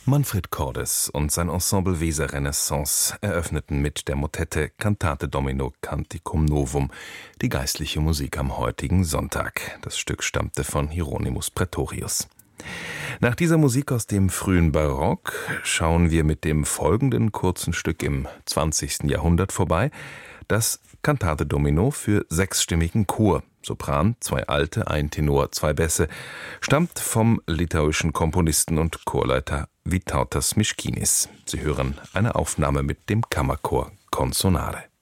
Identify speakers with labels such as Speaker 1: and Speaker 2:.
Speaker 1: Manfred Cordes und sein Ensemble Weser Renaissance eröffneten mit der Motette Cantate Domino Canticum Novum die geistliche Musik am heutigen Sonntag. Das Stück stammte von Hieronymus Praetorius. Nach dieser Musik aus dem frühen Barock schauen wir mit dem folgenden kurzen Stück im 20. Jahrhundert vorbei, das Cantate Domino für sechsstimmigen Chor, Sopran, 2 Alte, 1 Tenor, 2 Bässe, stammt vom litauischen Komponisten und Chorleiter Vytautas Miškinis. Sie hören eine Aufnahme mit dem Kammerchor Consonare.